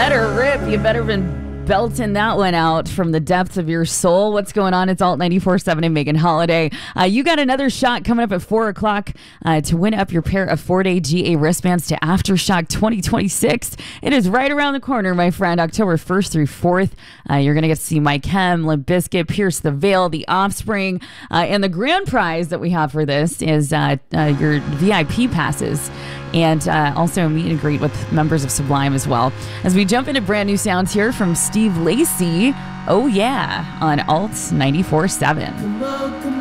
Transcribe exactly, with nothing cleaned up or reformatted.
Let her rip. You better been belting that one out from the depths of your soul. What's going on? It's Alt ninety-four point seven and Megan Holiday. Uh, you got another shot coming up at four o'clock uh, to win up your pair of four-day G A wristbands to Aftershock twenty twenty-six. It is right around the corner, my friend. October first through fourth. Uh, you're going to get to see Mike Hem, Limp Bizkit, Pierce the Veil, The Offspring. Uh, and the grand prize that we have for this is uh, uh, your V I P passes. And uh, also a meet and greet with members of Sublime as well. As we jump into brand new sounds here from Steve Lacy. Oh yeah, on Alt ninety-four point seven.